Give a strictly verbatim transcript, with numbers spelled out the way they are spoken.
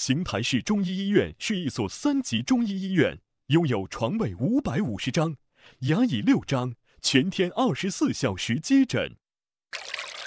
邢台市中医医院是一所三级中医医院，拥有床位五百五十张，牙椅六张，全天二十四小时接诊。